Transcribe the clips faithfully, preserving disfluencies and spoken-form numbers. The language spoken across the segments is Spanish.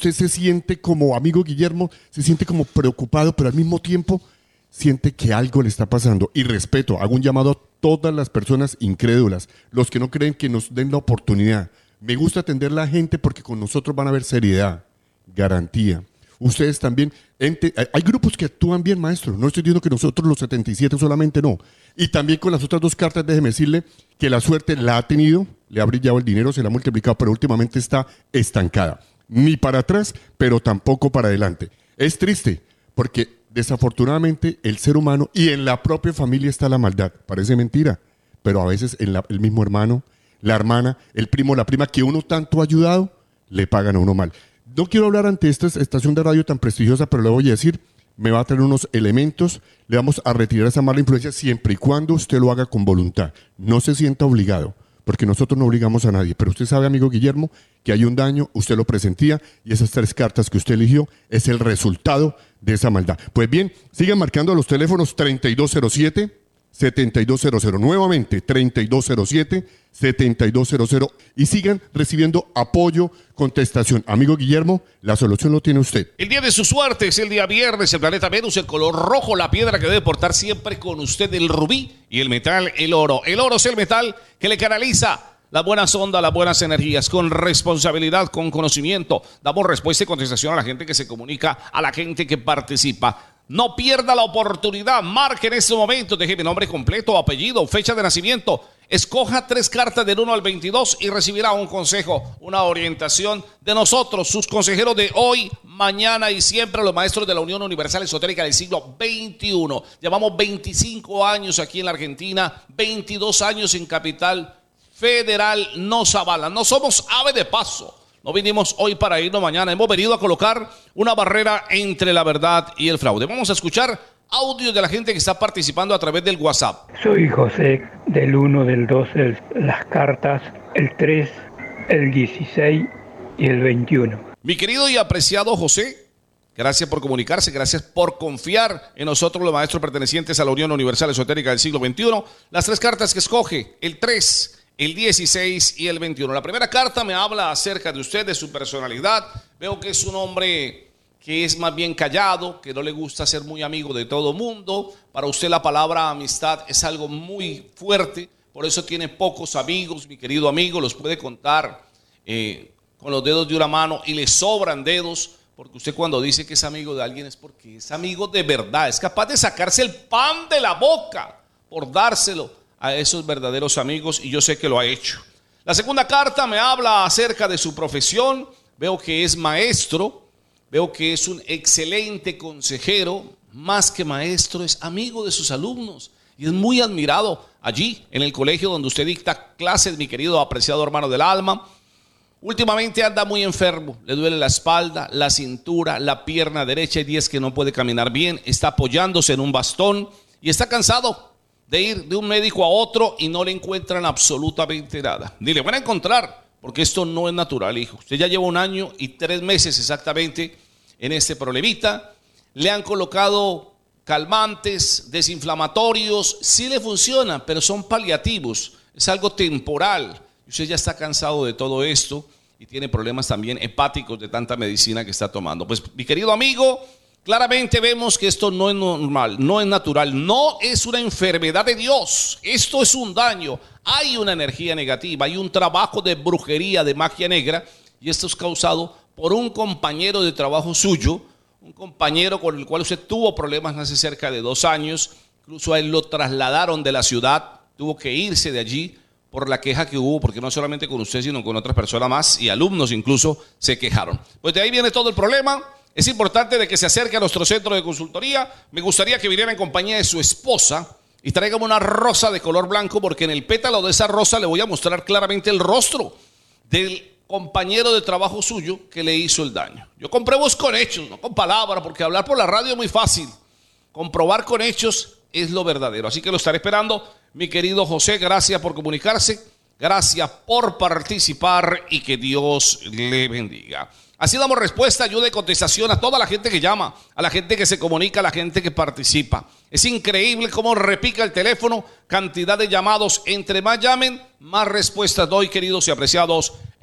usted se siente como, amigo Guillermo, se siente como preocupado, pero al mismo tiempo siente que algo le está pasando. Y respeto, hago un llamado a todas las personas incrédulas, los que no creen, que nos den la oportunidad. Me gusta atender a la gente porque con nosotros van a haber seriedad, garantía. Ustedes también, ente, hay grupos que actúan bien, maestro. No estoy diciendo que nosotros los setenta y siete solamente no. Y también con las otras dos cartas, déjeme decirle que la suerte la ha tenido, le ha brillado el dinero, se la ha multiplicado, pero últimamente está estancada. Ni para atrás, pero tampoco para adelante. Es triste, porque desafortunadamente el ser humano y en la propia familia está la maldad. Parece mentira, pero a veces en la, el mismo hermano, la hermana, el primo, la prima que uno tanto ha ayudado, le pagan a uno mal. No quiero hablar ante esta estación de radio tan prestigiosa, pero le voy a decir, me va a traer unos elementos, le vamos a retirar esa mala influencia siempre y cuando usted lo haga con voluntad. No se sienta obligado, porque nosotros no obligamos a nadie. Pero usted sabe, amigo Guillermo, que hay un daño, usted lo presentía, y esas tres cartas que usted eligió es el resultado de esa maldad. Pues bien, sigan marcando a los teléfonos treinta y dos cero siete, setenta y dos cero cero, nuevamente treinta y dos cero siete, setenta y dos cero cero, y sigan recibiendo apoyo, contestación. Amigo Guillermo, la solución lo tiene usted. El día de su suerte es el día viernes, el planeta Venus, el color rojo, la piedra que debe portar siempre con usted, el rubí, y el metal, el oro. El oro es el metal que le canaliza las buenas ondas, las buenas energías, con responsabilidad, con conocimiento. Damos respuesta y contestación a la gente que se comunica, a la gente que participa. No pierda la oportunidad, marque en este momento, deje mi nombre completo, apellido, fecha de nacimiento. Escoja tres cartas del uno al veintidós y recibirá un consejo, una orientación de nosotros, sus consejeros de hoy, mañana y siempre, los maestros de la Unión Universal Esotérica del siglo veintiuno. Llevamos veinticinco años aquí en la Argentina, veintidós años en Capital Federal. Nos avalan, no somos ave de paso. No vinimos hoy para irnos mañana. Hemos venido a colocar una barrera entre la verdad y el fraude. Vamos a escuchar audios de la gente que está participando a través del WhatsApp. Soy José, del uno, del dos, el, las cartas, el tres, el dieciséis y el veintiuno. Mi querido y apreciado José, gracias por comunicarse, gracias por confiar en nosotros, los maestros pertenecientes a la Unión Universal Esotérica del siglo veintiuno. Las tres cartas que escoge, el tres, el dieciséis y el veintiuno. La primera carta me habla acerca de usted, de su personalidad. Veo que es un hombre que es más bien callado, que no le gusta ser muy amigo de todo mundo. Para usted la palabra amistad es algo muy fuerte, por eso tiene pocos amigos, mi querido amigo. Los puede contar eh, con los dedos de una mano y le sobran dedos, porque usted cuando dice que es amigo de alguien es porque es amigo de verdad. Es capaz de sacarse el pan de la boca por dárselo a esos verdaderos amigos, y yo sé que lo ha hecho. La segunda carta me habla acerca de su profesión. Veo que es maestro, veo que es un excelente consejero, más que maestro, es amigo de sus alumnos y es muy admirado allí en el colegio donde usted dicta clases, mi querido apreciado hermano del alma. Últimamente anda muy enfermo, le duele la espalda, la cintura, la pierna derecha, hay días que no puede caminar bien, está apoyándose en un bastón y está cansado de ir de un médico a otro y no le encuentran absolutamente nada. Ni le van a encontrar, porque esto no es natural, hijo. Usted ya lleva un año y tres meses exactamente en este problemita. Le han colocado calmantes, desinflamatorios, sí le funcionan, pero son paliativos, es algo temporal. Usted ya está cansado de todo esto y tiene problemas también hepáticos de tanta medicina que está tomando. Pues, mi querido amigo, claramente vemos que esto no es normal, no es natural, no es una enfermedad de Dios. Esto es un daño. Hay una energía negativa, hay un trabajo de brujería, de magia negra, y esto es causado por un compañero de trabajo suyo, un compañero con el cual usted tuvo problemas hace cerca de dos años. Incluso a él lo trasladaron de la ciudad, tuvo que irse de allí por la queja que hubo, porque no solamente con usted, sino con otras personas más, y alumnos incluso se quejaron. Pues de ahí viene todo el problema. Es importante de que se acerque a nuestro centro de consultoría. Me gustaría que viniera en compañía de su esposa y tráigame una rosa de color blanco, porque en el pétalo de esa rosa le voy a mostrar claramente el rostro del compañero de trabajo suyo que le hizo el daño. Yo compruebo con hechos, no con palabras, porque hablar por la radio es muy fácil. Comprobar con hechos es lo verdadero. Así que lo estaré esperando, mi querido José. Gracias por comunicarse, gracias por participar y que Dios le bendiga. Así damos respuesta, ayuda y contestación a toda la gente que llama, a la gente que se comunica, a la gente que participa. Es increíble cómo repica el teléfono, cantidad de llamados. Entre más llamen, más respuestas doy, queridos y apreciados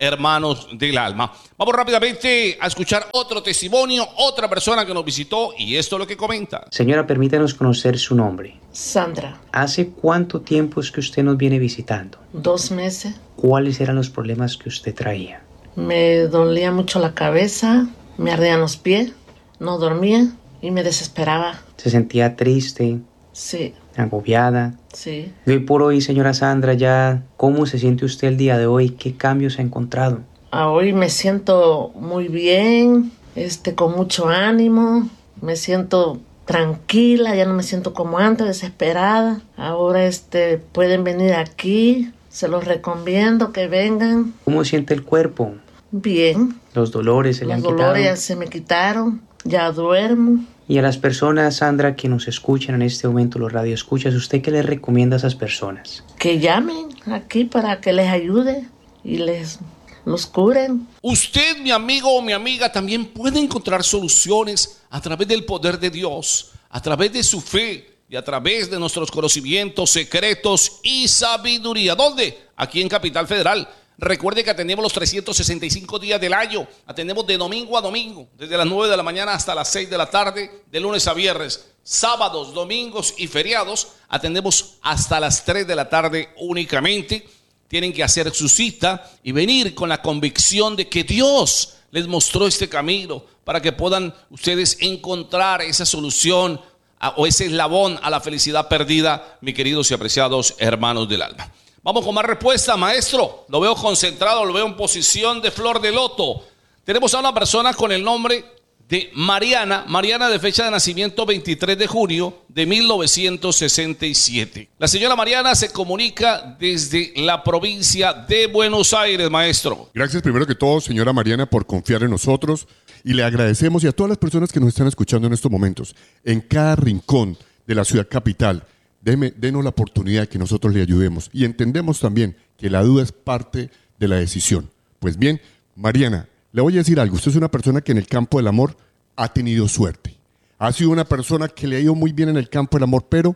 hermanos del alma. Vamos rápidamente a escuchar otro testimonio, otra persona que nos visitó, y esto es lo que comenta. Señora, permítanos conocer su nombre. Sandra. ¿Hace cuánto tiempo es que usted nos viene visitando? Dos meses. ¿Cuáles eran los problemas que usted traía? Me dolía mucho la cabeza, me ardían los pies, no dormía y me desesperaba. ¿Se sentía triste? Sí. ¿Agobiada? Sí. Y hoy por hoy, señora Sandra, ya, ¿cómo se siente usted el día de hoy? ¿Qué cambios ha encontrado? A hoy me siento muy bien, este, con mucho ánimo, me siento tranquila, ya no me siento como antes, desesperada. Ahora este, pueden venir aquí, se los recomiendo que vengan. ¿Cómo siente el cuerpo? Bien. ¿Los dolores se le han quitado? Los dolores ya se me quitaron, ya duermo. Y a las personas, Sandra, que nos escuchan en este momento, los radioescuchas, ¿usted qué les recomienda a esas personas? Que llamen aquí para que les ayude y les los curen. Usted, mi amigo o mi amiga, también puede encontrar soluciones a través del poder de Dios, a través de su fe y a través de nuestros conocimientos secretos y sabiduría. ¿Dónde? Aquí en Capital Federal. Recuerde que atendemos los trescientos sesenta y cinco días del año. Atendemos de domingo a domingo, desde las nueve de la mañana hasta las seis de la tarde, de lunes a viernes. Sábados, domingos y feriados atendemos hasta las tres de la tarde únicamente. Tienen que hacer su cita y venir con la convicción de que Dios les mostró este camino para que puedan ustedes encontrar esa solución a, o ese eslabón a la felicidad perdida, mis queridos y apreciados hermanos del alma. Vamos con más respuestas, maestro. Lo veo concentrado, lo veo en posición de flor de loto. Tenemos a una persona con el nombre de Mariana. Mariana, de fecha de nacimiento veintitrés de junio de mil novecientos sesenta y siete. La señora Mariana se comunica desde la provincia de Buenos Aires, maestro. Gracias primero que todo, señora Mariana, por confiar en nosotros. Y le agradecemos y a todas las personas que nos están escuchando en estos momentos, en cada rincón de la ciudad capital. Deme, denos la oportunidad de que nosotros le ayudemos. Y entendemos también que la duda es parte de la decisión. Pues bien, Mariana, le voy a decir algo. Usted es una persona que en el campo del amor ha tenido suerte. Ha sido una persona que le ha ido muy bien en el campo del amor, pero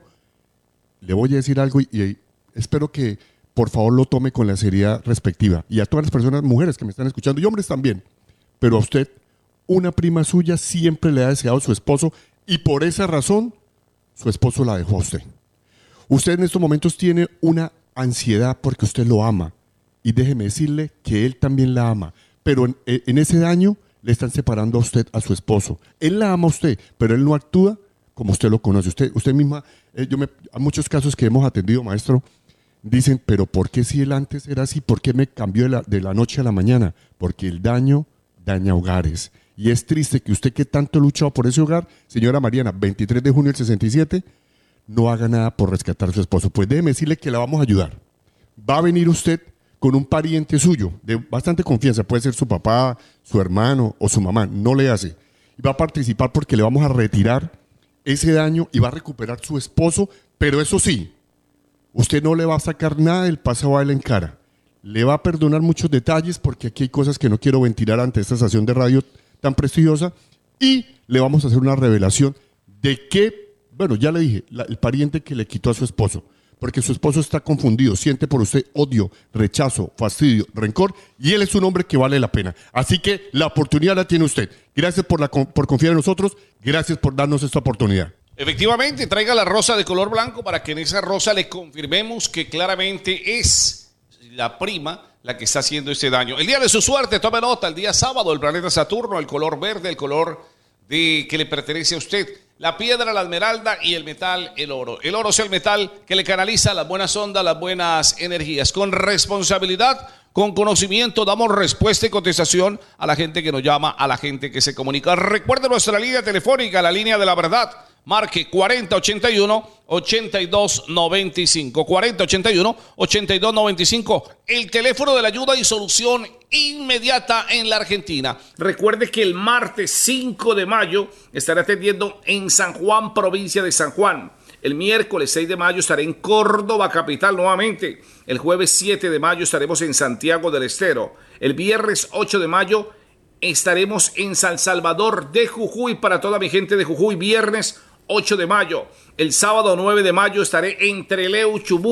le voy a decir algo y, y espero que por favor lo tome con la seriedad respectiva. Y a todas las personas, mujeres que me están escuchando, y hombres también. Pero a usted, una prima suya siempre le ha deseado a su esposo y por esa razón su esposo la dejó a usted. Usted en estos momentos tiene una ansiedad porque usted lo ama. Y déjeme decirle que él también la ama. Pero en, en ese daño le están separando a usted, a su esposo. Él la ama a usted, pero él no actúa como usted lo conoce. Usted, usted misma, eh, yo me, a muchos casos que hemos atendido, maestro, dicen, pero ¿por qué si él antes era así? ¿Por qué me cambió de la, de la noche a la mañana? Porque el daño daña hogares. Y es triste que usted que tanto ha luchado por ese hogar, señora Mariana, veintitrés de junio del sesenta y siete, no haga nada por rescatar a su esposo. Pues déjeme decirle que la vamos a ayudar. Va a venir usted con un pariente suyo, de bastante confianza, puede ser su papá, su hermano o su mamá, no le hace. Y va a participar porque le vamos a retirar ese daño y va a recuperar su esposo, pero eso sí, usted no le va a sacar nada del pasado a él en cara. Le va a perdonar muchos detalles porque aquí hay cosas que no quiero ventilar ante esta estación de radio tan prestigiosa y le vamos a hacer una revelación de que, bueno, ya le dije, la, el pariente que le quitó a su esposo, porque su esposo está confundido, siente por usted odio, rechazo, fastidio, rencor, y él es un hombre que vale la pena. Así que la oportunidad la tiene usted. Gracias por, la, por confiar en nosotros, gracias por darnos esta oportunidad. Efectivamente, traiga la rosa de color blanco para que en esa rosa le confirmemos que claramente es la prima la que está haciendo este daño. El día de su suerte, tome nota, el día sábado, el planeta Saturno, el color verde, el color de que le pertenece a usted. La piedra, la esmeralda y el metal, el oro. El oro es el metal que le canaliza las buenas ondas, las buenas energías. Con responsabilidad, con conocimiento, damos respuesta y contestación a la gente que nos llama, a la gente que se comunica. Recuerde nuestra línea telefónica, la línea de la verdad. Marque cuarenta ochenta y uno, ochenta y dos noventa y cinco. cuarenta ochenta y uno, ochenta y dos noventa y cinco. El teléfono de la ayuda y solución inmediata en la Argentina. Recuerde que el martes cinco de mayo estaré atendiendo en San Juan, provincia de San Juan. El miércoles seis de mayo estaré en Córdoba, capital, nuevamente. El jueves siete de mayo estaremos en Santiago del Estero. El viernes ocho de mayo estaremos en San Salvador de Jujuy para toda mi gente de Jujuy. Viernes ocho de mayo. El sábado nueve de mayo estaré en Trelew, Chubut.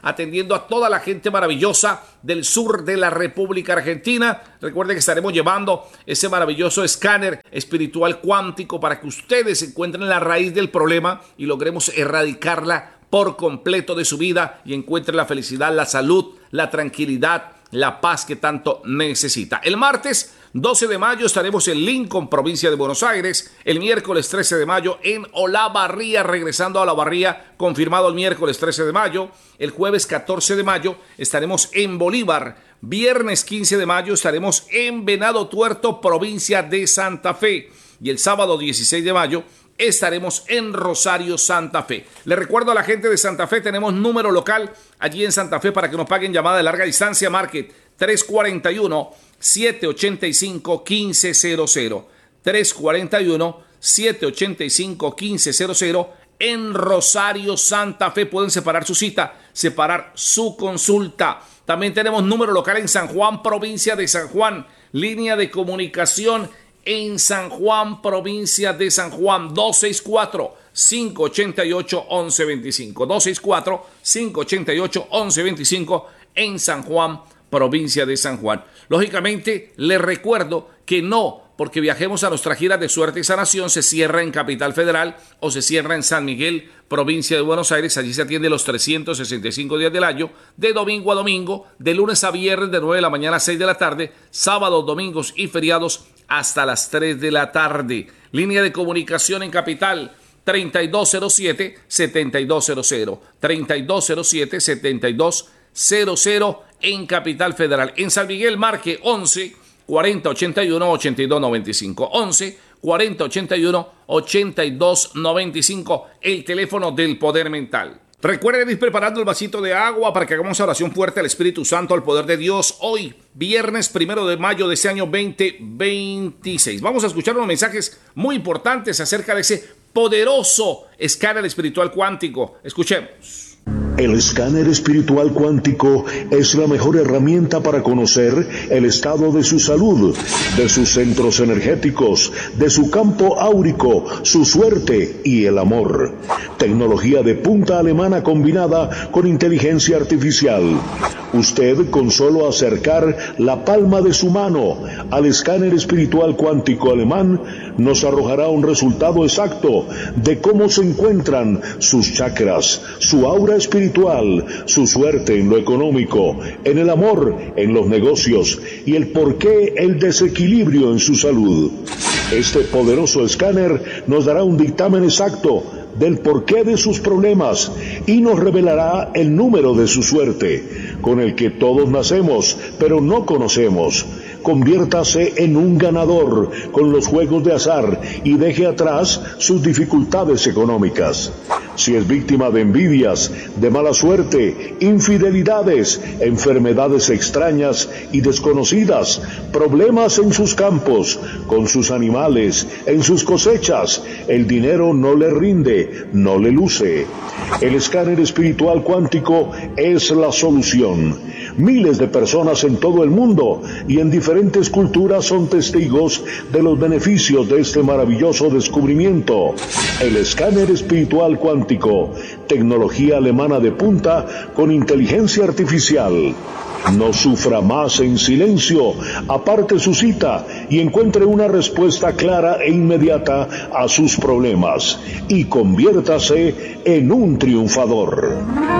atendiendo a toda la gente maravillosa del sur de la República Argentina. Recuerden que estaremos llevando ese maravilloso escáner espiritual cuántico para que ustedes encuentren la raíz del problema y logremos erradicarla por completo de su vida y encuentren la felicidad, la salud, la tranquilidad, la paz que tanto necesita. El martes doce de mayo estaremos en Lincoln, provincia de Buenos Aires. El miércoles trece de mayo en Olavarría, regresando a Olavarría, confirmado el miércoles trece de mayo. El jueves catorce de mayo estaremos en Bolívar. Viernes quince de mayo estaremos en Venado Tuerto, provincia de Santa Fe. Y el sábado dieciséis de mayo estaremos en Rosario, Santa Fe. Le recuerdo a la gente de Santa Fe, tenemos número local allí en Santa Fe para que nos paguen llamada de larga distancia. Market tres cuatro uno, siete ocho cinco, uno cinco cero cero. tres cuatro uno, siete ocho cinco, uno cinco cero cero. En Rosario, Santa Fe. Pueden separar su cita, separar su consulta. También tenemos número local en San Juan, provincia de San Juan. Línea de comunicación en San Juan, provincia de San Juan, dos seis cuatro, cinco ocho ocho, once veinticinco. dos seis cuatro, cinco ocho ocho, once veinticinco en San Juan, provincia de San Juan. Lógicamente, les recuerdo que no, porque viajemos a nuestra gira de suerte y sanación, se cierra en Capital Federal o se cierra en San Miguel, provincia de Buenos Aires. Allí se atiende los trescientos sesenta y cinco días del año, de domingo a domingo, de lunes a viernes, de nueve de la mañana a seis de la tarde, sábados, domingos y feriados hasta las tres de la tarde. Línea de comunicación en Capital, treinta y dos cero siete, setenta y dos cero cero. treinta y dos cero siete, setenta y dos cero cero en Capital Federal. En San Miguel, marque once, cuarenta, ochenta y uno, ochenta y dos noventa y cinco. once, cuarenta, ochenta y uno, ochenta y dos noventa y cinco, el teléfono del poder mental. Recuerden ir preparando el vasito de agua para que hagamos oración fuerte al Espíritu Santo, al poder de Dios. Hoy, viernes primero de mayo de este año veinte veintiséis. Vamos a escuchar unos mensajes muy importantes acerca de ese poderoso escáner espiritual cuántico. Escuchemos. El escáner espiritual cuántico es la mejor herramienta para conocer el estado de su salud, de sus centros energéticos, de su campo áurico, su suerte y el amor. Tecnología de punta alemana combinada con inteligencia artificial. Usted, con solo acercar la palma de su mano al escáner espiritual cuántico alemán, nos arrojará un resultado exacto de cómo se encuentran sus chakras, su aura espiritual, su suerte en lo económico, en el amor, en los negocios y el porqué el desequilibrio en su salud. Este poderoso escáner nos dará un dictamen exacto del porqué de sus problemas y nos revelará el número de su suerte, con el que todos nacemos, pero no conocemos. Conviértase en un ganador con los juegos de azar y deje atrás sus dificultades económicas. Si es víctima de envidias, de mala suerte, infidelidades, enfermedades extrañas y desconocidas, problemas en sus campos, con sus animales, en sus cosechas, el dinero no le rinde, no le luce. El escáner espiritual cuántico es la solución. Miles de personas en todo el mundo y en diferentes culturas son testigos de los beneficios de este maravilloso descubrimiento. El escáner espiritual cuántico, tecnología alemana de punta con inteligencia artificial. No sufra más en silencio, aparte su cita y encuentre una respuesta clara e inmediata a sus problemas y conviértase en un triunfador.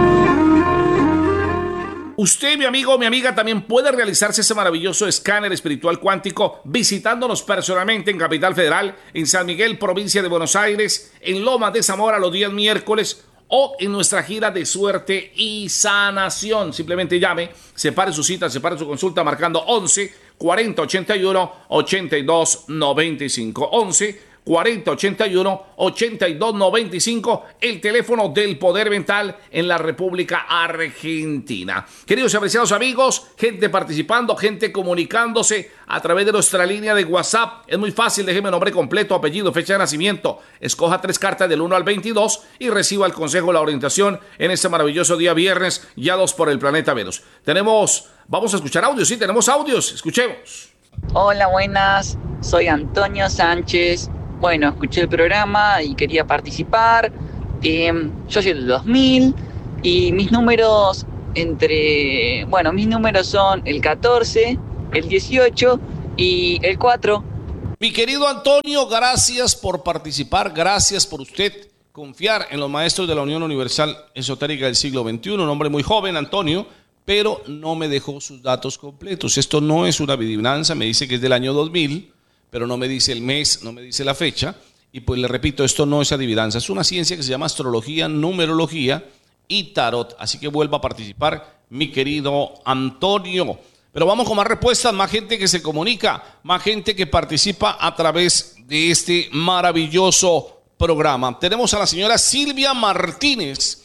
Usted, mi amigo o mi amiga, también puede realizarse ese maravilloso escáner espiritual cuántico visitándonos personalmente en Capital Federal, en San Miguel, provincia de Buenos Aires, en Loma de Zamora los días miércoles o en nuestra gira de suerte y sanación. Simplemente llame, separe su cita, separe su consulta marcando once, cuarenta, ochenta y uno, ochenta y dos noventa y cinco. once, cuarenta, ochenta y uno, ochenta y dos noventa y cinco, el teléfono del poder mental en la República Argentina. Queridos y apreciados amigos, gente participando, gente comunicándose a través de nuestra línea de WhatsApp. Es muy fácil, déjeme nombre completo, apellido, fecha de nacimiento. Escoja tres cartas del uno al veintidós y reciba el consejo, la orientación en este maravilloso día viernes, guiados por el planeta Venus. Tenemos, vamos a escuchar audios, sí, tenemos audios, escuchemos. Hola, buenas, soy Antonio Sánchez. Bueno, escuché el programa y quería participar. Eh, yo soy del dos mil y mis números entre, bueno, mis números son el catorce, el dieciocho y el cuatro. Mi querido Antonio, gracias por participar, gracias por usted confiar en los maestros de la Unión Universal Esotérica del siglo veintiuno. Un hombre muy joven, Antonio, pero no me dejó sus datos completos. Esto no es una adivinanza, me dice que es del año dos mil, pero no me dice el mes, no me dice la fecha. Y pues le repito, esto no es adivinanza, es una ciencia que se llama astrología, numerología y tarot. Así que vuelva a participar, mi querido Antonio. Pero vamos con más respuestas, más gente que se comunica, más gente que participa a través de este maravilloso programa. Tenemos a la señora Silvia Martínez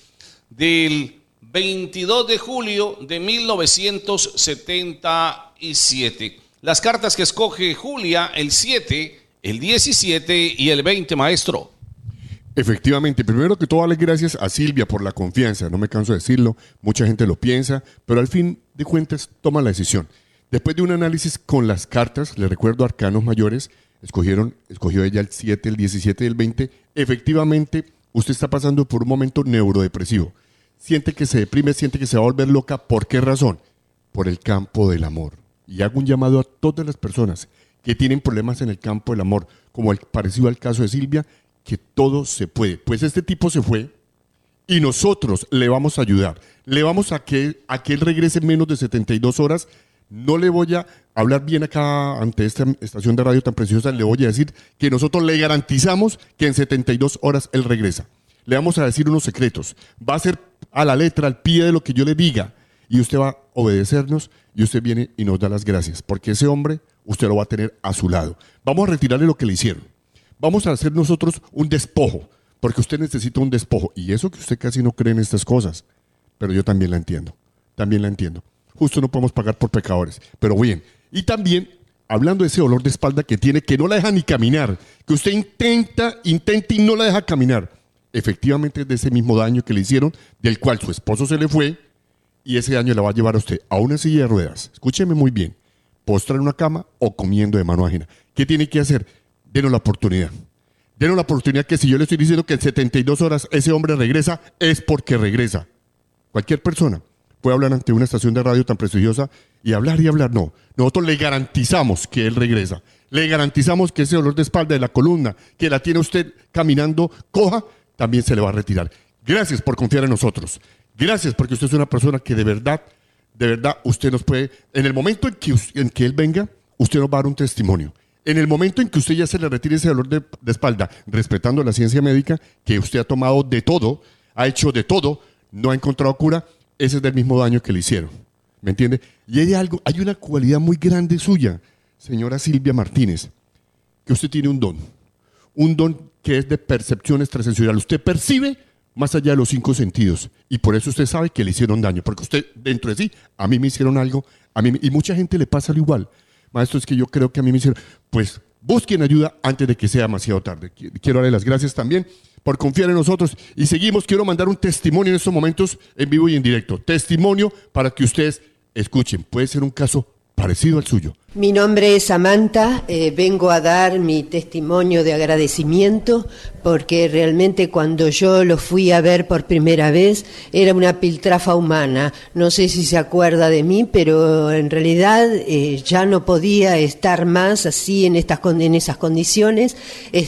del veintidós de julio de mil novecientos setenta y siete. Las cartas que escoge Julia, el siete, el diecisiete y el veinte, maestro. Efectivamente, primero que todo, darle gracias a Silvia por la confianza. No me canso de decirlo, mucha gente lo piensa, pero al fin de cuentas toma la decisión. Después de un análisis con las cartas, le recuerdo arcanos mayores, escogieron, escogió ella el siete, el diecisiete y el veinte. Efectivamente, usted está pasando por un momento neurodepresivo. Siente que se deprime, siente que se va a volver loca. ¿Por qué razón? Por el campo del amor. Y hago un llamado a todas las personas que tienen problemas en el campo del amor, como el parecido al caso de Silvia, que todo se puede. Pues este tipo se fue y nosotros le vamos a ayudar. Le vamos a que, a que él regrese en menos de setenta y dos horas. No le voy a hablar bien acá ante esta estación de radio tan preciosa, le voy a decir que nosotros le garantizamos que en setenta y dos horas él regresa. Le vamos a decir unos secretos. Va a ser a la letra, al pie de lo que yo le diga. Y usted va a obedecernos y usted viene y nos da las gracias. Porque ese hombre, usted lo va a tener a su lado. Vamos a retirarle lo que le hicieron. Vamos a hacer nosotros un despojo. Porque usted necesita un despojo. Y eso que usted casi no cree en estas cosas. Pero yo también la entiendo. También la entiendo. Justo no podemos pagar por pecadores. Pero bien. Y también, hablando de ese dolor de espalda que tiene, que no la deja ni caminar. Que usted intenta, intenta y no la deja caminar. Efectivamente es de ese mismo daño que le hicieron, del cual su esposo se le fue. Y ese daño la va a llevar a usted a una silla de ruedas. Escúcheme muy bien. Postrar en una cama o comiendo de mano ajena. ¿Qué tiene que hacer? Denos la oportunidad. Denos la oportunidad que si yo le estoy diciendo que en setenta y dos horas ese hombre regresa, es porque regresa. Cualquier persona puede hablar ante una estación de radio tan prestigiosa y hablar y hablar. No, nosotros le garantizamos que él regresa. Le garantizamos que ese dolor de espalda de la columna que la tiene usted caminando coja, también se le va a retirar. Gracias por confiar en nosotros. Gracias porque usted es una persona que de verdad, de verdad, usted nos puede... En el momento en que, en que él venga, usted nos va a dar un testimonio. En el momento en que usted ya se le retire ese dolor de, de espalda, respetando la ciencia médica, que usted ha tomado de todo, ha hecho de todo, no ha encontrado cura, ese es del mismo daño que le hicieron. ¿Me entiende? Y hay algo, hay una cualidad muy grande suya, señora Silvia Martínez, que usted tiene un don. Un don que es de percepción extrasensorial. Usted percibe más allá de los cinco sentidos. Y por eso usted sabe que le hicieron daño. Porque usted, dentro de sí, a mí me hicieron algo, a mí, y mucha gente le pasa lo igual. Maestro, es que yo creo que a mí me hicieron... Pues busquen ayuda antes de que sea demasiado tarde. Quiero darle las gracias también por confiar en nosotros. Y seguimos, quiero mandar un testimonio en estos momentos, en vivo y en directo. Testimonio para que ustedes escuchen. Puede ser un caso parecido al suyo. Mi nombre es Samantha, eh, vengo a dar mi testimonio de agradecimiento porque realmente cuando yo lo fui a ver por primera vez era una piltrafa humana. No sé si se acuerda de mí, pero en realidad eh, ya no podía estar más así en, estas, en esas condiciones.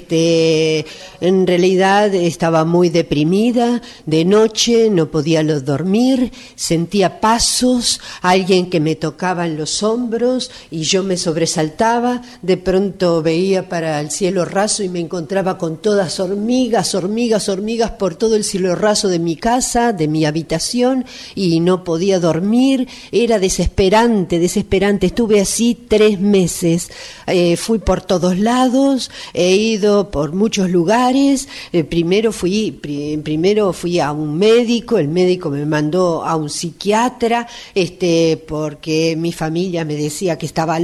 Este, en realidad estaba muy deprimida, de noche no podía dormir, sentía pasos, alguien que me tocaba en los hombros y yo me sobresaltaba, de pronto veía para el cielo raso y me encontraba con todas hormigas, hormigas, hormigas por todo el cielo raso de mi casa, de mi habitación, y no podía dormir, era desesperante, desesperante, estuve así tres meses, eh, fui por todos lados, he ido por muchos lugares, eh, primero fui, pr- primero fui a un médico, el médico me mandó a un psiquiatra, este, porque mi familia me decía que estaba loca,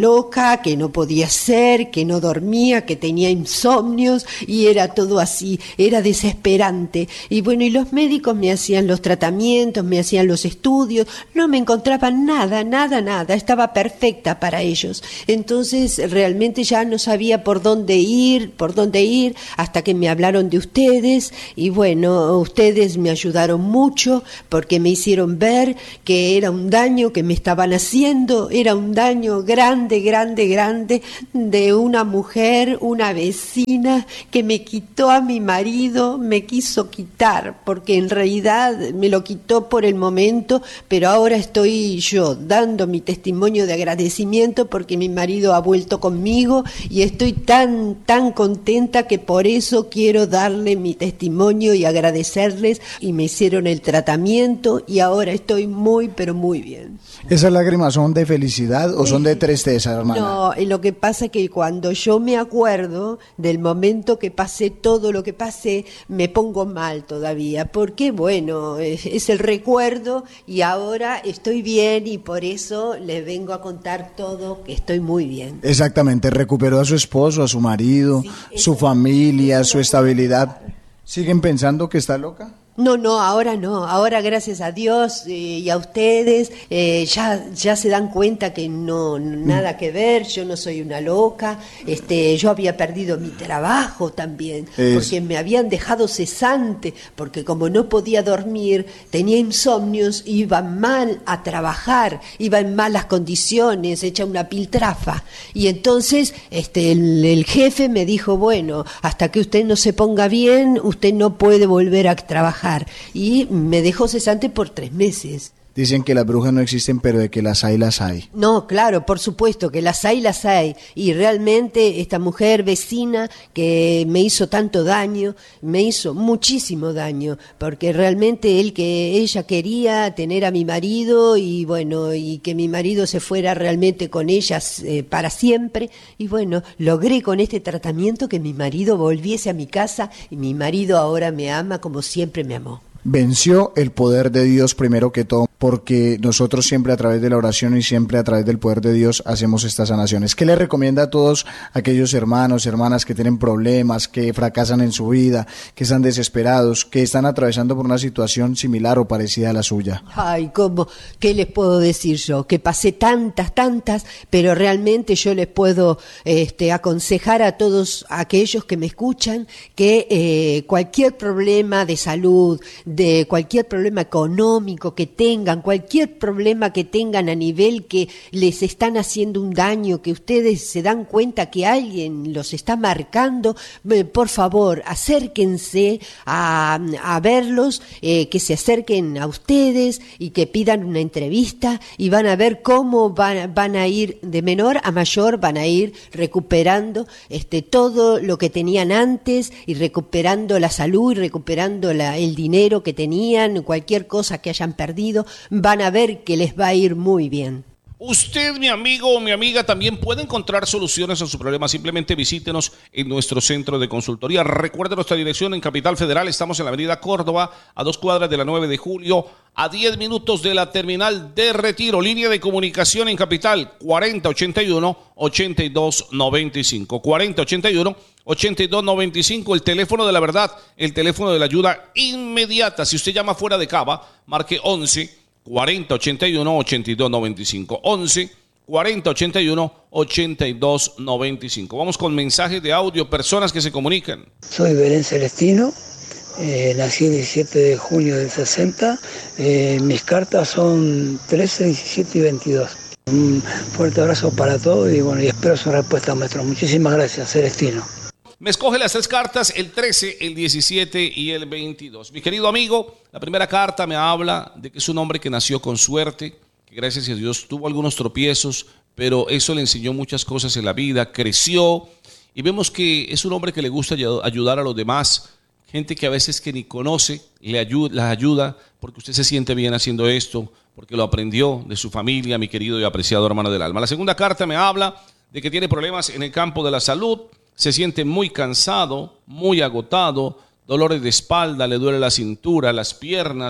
loca, que no podía ser, que no dormía, que tenía insomnios y era todo así, era desesperante. Y bueno, y los médicos me hacían los tratamientos, me hacían los estudios, no me encontraban nada, nada, nada, estaba perfecta para ellos. Entonces realmente ya no sabía por dónde ir, por dónde ir, hasta que me hablaron de ustedes y bueno, ustedes me ayudaron mucho porque me hicieron ver que era un daño que me estaban haciendo, era un daño grande, grande, grande de una mujer, una vecina que me quitó a mi marido, me quiso quitar, porque en realidad me lo quitó por el momento, pero ahora estoy yo dando mi testimonio de agradecimiento porque mi marido ha vuelto conmigo y estoy tan, tan contenta que por eso quiero darle mi testimonio y agradecerles y me hicieron el tratamiento y ahora estoy muy, pero muy bien. ¿Esas lágrimas son de felicidad o son de tristeza, hermana? No, lo que pasa es que cuando yo me acuerdo del momento que pasé todo lo que pasé, me pongo mal todavía, porque bueno, es, es el recuerdo y ahora estoy bien y por eso les vengo a contar todo, que estoy muy bien. Exactamente, recuperó a su esposo, a su marido, sí, su familia, su estabilidad. ¿Siguen pensando que está loca? No, no, ahora no, ahora gracias a Dios eh, y a ustedes eh, ya, ya se dan cuenta que no, nada que ver, yo no soy una loca, este, yo había perdido mi trabajo también, es... porque me habían dejado cesante, porque como no podía dormir, tenía insomnios, iba mal a trabajar, iba en malas condiciones, hecha una piltrafa, y entonces este, el, el jefe me dijo, bueno, hasta que usted no se ponga bien, usted no puede volver a trabajar. Y me dejó cesante por tres meses. Dicen que las brujas no existen, pero de que las hay, las hay. No, claro, por supuesto, que las hay, las hay. Y realmente esta mujer vecina que me hizo tanto daño, me hizo muchísimo daño, porque realmente él que ella quería tener a mi marido y bueno, y que mi marido se fuera realmente con ella eh, para siempre. Y bueno, logré con este tratamiento que mi marido volviese a mi casa y mi marido ahora me ama como siempre me amó. Venció el poder de Dios primero que todo, porque nosotros siempre a través de la oración y siempre a través del poder de Dios hacemos estas sanaciones. ¿Qué le recomienda a todos aquellos hermanos, hermanas que tienen problemas, que fracasan en su vida, que están desesperados, que están atravesando por una situación similar o parecida a la suya? Ay, ¿cómo? ¿Qué les puedo decir yo? Que pasé tantas, tantas, pero realmente yo les puedo este, aconsejar a todos aquellos que me escuchan que eh, cualquier problema de salud, de cualquier problema económico que tengan, cualquier problema que tengan a nivel que les están haciendo un daño, que ustedes se dan cuenta que alguien los está marcando, eh, por favor, acérquense a, a verlos, eh, que se acerquen a ustedes y que pidan una entrevista y van a ver cómo van, van a ir de menor a mayor, van a ir recuperando este, todo lo que tenían antes y recuperando la salud y recuperando la, el dinero que tenían, cualquier cosa que hayan perdido, van a ver que les va a ir muy bien. Usted, mi amigo o mi amiga, también puede encontrar soluciones a su problema. Simplemente visítenos en nuestro centro de consultoría. Recuerde nuestra dirección en Capital Federal. Estamos en la avenida Córdoba, a dos cuadras de la nueve de julio, a diez minutos de la terminal de Retiro. Línea de comunicación en Capital, cuarenta ochenta y uno, ochenta y dos noventa y cinco. cuarenta ochenta y uno, ochenta y dos noventa y cinco, el teléfono de la verdad, el teléfono de la ayuda inmediata. Si usted llama fuera de Cava, marque once cuarenta ochenta y uno, ochenta y dos noventa y cinco. once cuarenta ochenta y uno, ochenta y dos noventa y cinco. Vamos con mensajes de audio, personas que se comunican. Soy Belén Celestino, eh, nací el diecisiete de junio del sesenta. Eh, mis cartas son trece, diecisiete y veintidós. Un fuerte abrazo para todos y bueno, y espero su respuesta, maestro. Muchísimas gracias, Celestino. Me escoge las tres cartas, el trece, el diecisiete y el veintidós. Mi querido amigo, la primera carta me habla de que es un hombre que nació con suerte, que gracias a Dios tuvo algunos tropiezos, pero eso le enseñó muchas cosas en la vida, creció, y vemos que es un hombre que le gusta ayudar a los demás, gente que a veces que ni conoce, le ayuda, la ayuda, porque usted se siente bien haciendo esto, porque lo aprendió de su familia, mi querido y apreciado hermano del alma. La segunda carta me habla de que tiene problemas en el campo de la salud, se siente muy cansado, muy agotado, dolores de espalda, le duele la cintura, las piernas,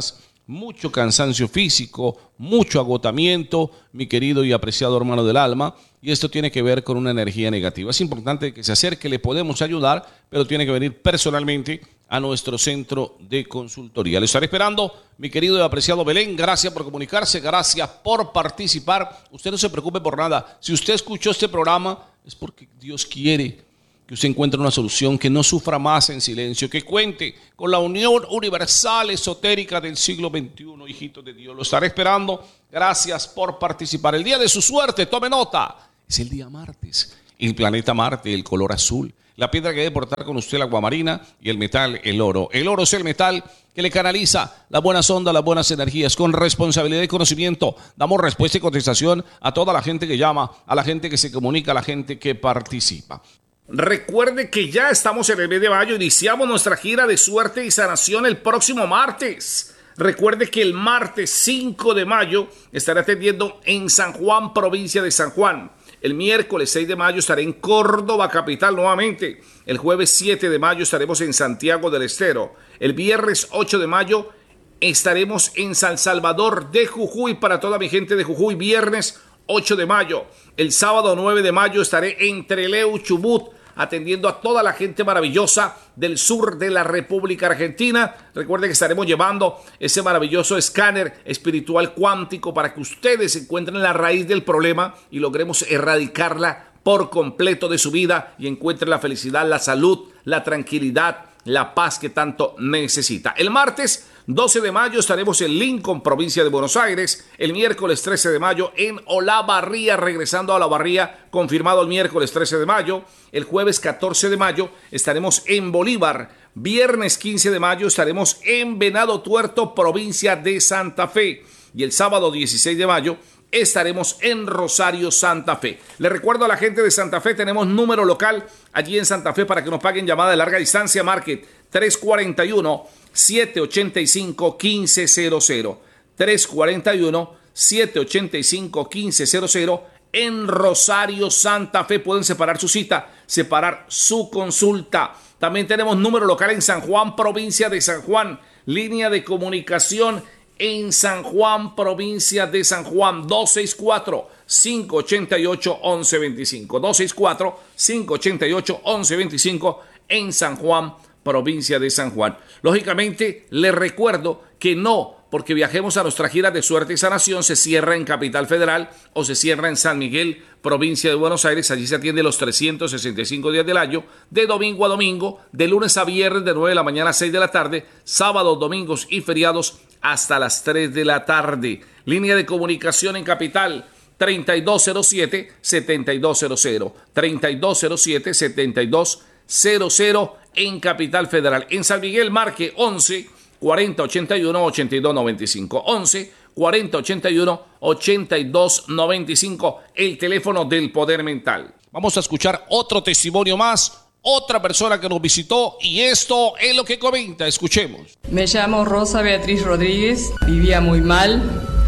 mucho cansancio físico, mucho agotamiento, mi querido y apreciado hermano del alma, y esto tiene que ver con una energía negativa. Es importante que se acerque, le podemos ayudar, pero tiene que venir personalmente a nuestro centro de consultoría. Le estaré esperando, mi querido y apreciado Belén. Gracias por comunicarse, gracias por participar. Usted no se preocupe por nada. Si usted escuchó este programa, es porque Dios quiere que usted encuentre una solución, que no sufra más en silencio, que cuente con la unión universal esotérica del siglo veintiuno, hijito de Dios. Lo estaré esperando. Gracias por participar. El día de su suerte, tome nota, es el día martes. El planeta Marte, el color azul. La piedra que debe portar con usted, la aguamarina, y el metal, el oro. El oro es el metal que le canaliza las buenas ondas, las buenas energías, con responsabilidad y conocimiento. Damos respuesta y contestación a toda la gente que llama, a la gente que se comunica, a la gente que participa. Recuerde que ya estamos en el mes de mayo, iniciamos nuestra gira de suerte y sanación el próximo martes. Recuerde que el martes cinco de mayo estaré atendiendo en San Juan, provincia de San Juan. El miércoles seis de mayo estaré en Córdoba, capital, nuevamente. El jueves siete de mayo estaremos en Santiago del Estero. El viernes ocho de mayo estaremos en San Salvador de Jujuy, para toda mi gente de Jujuy, viernes ocho de mayo. El sábado nueve de mayo estaré en Trelew, Chubut, atendiendo a toda la gente maravillosa del sur de la República Argentina. Recuerden que estaremos llevando ese maravilloso escáner espiritual cuántico para que ustedes encuentren la raíz del problema y logremos erradicarla por completo de su vida y encuentren la felicidad, la salud, la tranquilidad, la paz que tanto necesita. El martes doce de mayo estaremos en Lincoln, provincia de Buenos Aires. El miércoles trece de mayo en Olavarría, regresando a Olavarría, confirmado el miércoles trece de mayo. El jueves catorce de mayo estaremos en Bolívar. Viernes quince de mayo estaremos en Venado Tuerto, provincia de Santa Fe. Y el sábado dieciséis de mayo estaremos en Rosario, Santa Fe. Le recuerdo a la gente de Santa Fe, tenemos número local allí en Santa Fe para que nos paguen llamada de larga distancia. Market tres cuatro uno, siete ocho cinco, uno cinco cero cero. tres cuatro uno, siete ocho cinco, uno cinco cero cero. En Rosario, Santa Fe. Pueden separar su cita, separar su consulta. También tenemos número local en San Juan, provincia de San Juan. Línea de comunicación en San Juan, provincia de San Juan, dos seis cuatro, cinco ocho ocho, once veinticinco. dos seis cuatro, cinco ocho ocho, once veinticinco en San Juan, provincia de San Juan. Lógicamente, les recuerdo que no porque viajemos a nuestra gira de suerte y sanación se cierra en Capital Federal o se cierra en San Miguel, provincia de Buenos Aires. Allí se atiende los trescientos sesenta y cinco días del año, de domingo a domingo, de lunes a viernes de nueve de la mañana a seis de la tarde, sábados, domingos y feriados hasta las tres de la tarde. Línea de comunicación en Capital treinta y dos cero siete, setenta y dos cero cero, treinta y dos cero siete, setenta y dos cero cero en Capital Federal. En San Miguel marque once, cuarenta, ochenta y uno, ochenta y dos noventa y cinco. once, cuarenta, ochenta y uno, ochenta y dos noventa y cinco, el teléfono del Poder Mental. Vamos a escuchar otro testimonio más, otra persona que nos visitó y esto es lo que comenta. Escuchemos. Me llamo Rosa Beatriz Rodríguez, vivía muy mal,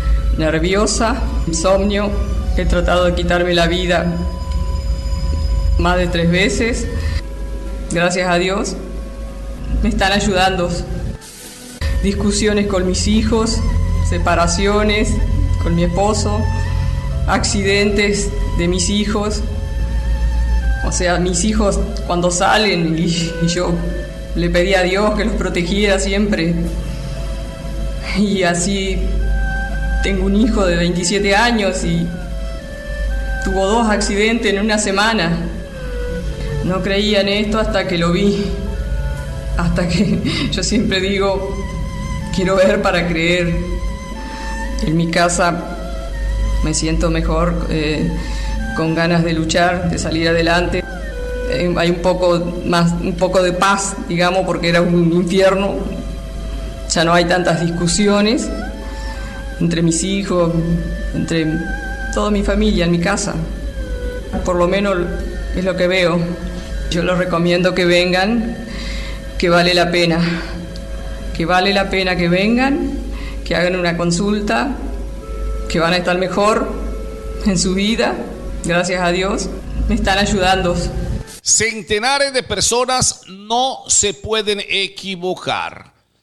nerviosa, insomnio, he tratado de quitarme la vida más de tres veces. Gracias a Dios me están ayudando. Discusiones con mis hijos, separaciones con mi esposo, accidentes de mis hijos. O sea, mis hijos cuando salen y, y yo le pedí a Dios que los protegiera siempre. Y así tengo un hijo de veintisiete años y tuvo dos accidentes en una semana. No creía en esto hasta que lo vi. Hasta que yo siempre digo, quiero ver para creer. En mi casa me siento mejor, eh, con ganas de luchar, de salir adelante. Eh, hay un poco más, un poco de paz, digamos, porque era un infierno. Ya no hay tantas discusiones entre mis hijos, entre toda mi familia en mi casa. Por lo menos es lo que veo. Yo les recomiendo que vengan, que vale la pena. Que vale la pena que vengan, que hagan una consulta, que van a estar mejor en su vida. Gracias a Dios, me están ayudando. Centenares de personas no se pueden equivocar.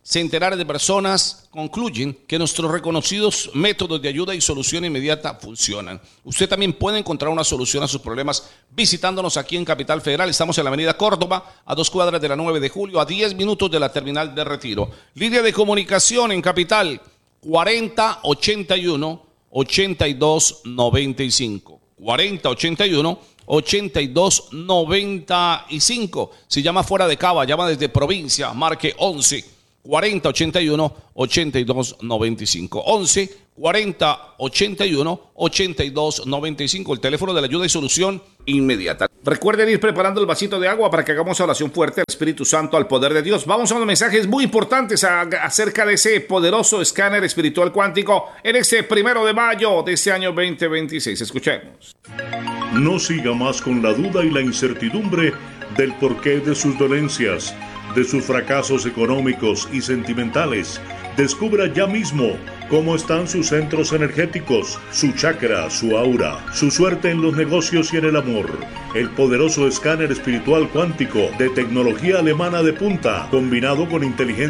centenares de personas concluyen que nuestros reconocidos métodos de ayuda y solución inmediata funcionan. Usted también puede encontrar una solución a sus problemas visitándonos aquí en Capital Federal. Estamos en la avenida Córdoba, a dos cuadras de la nueve de julio, a diez minutos de la terminal de Retiro. Línea de comunicación en Capital, cuarenta ochenta y uno ochenta y dos noventa y cinco. cuarenta ochenta y uno ochenta y dos noventa y cinco. Si llama fuera de Cava, llama desde provincia, marque once cuarenta ochenta y uno ochenta y dos noventa y cinco. once cuarenta ochenta y uno ochenta y dos noventa y cinco, el teléfono de la ayuda y solución inmediata. Recuerden ir preparando el vasito de agua para que hagamos oración fuerte al Espíritu Santo, al poder de Dios. Vamos a unos mensajes muy importantes a, acerca de ese poderoso escáner espiritual cuántico en este primero de mayo de este año veinte veintiséis. Escuchemos. No siga más con la duda y la incertidumbre del porqué de sus dolencias, de sus fracasos económicos y sentimentales. Descubra ya mismo cómo están sus centros energéticos, su chakra, su aura, su suerte en los negocios y en el amor. El poderoso escáner espiritual cuántico de tecnología alemana de punta, combinado con inteligencia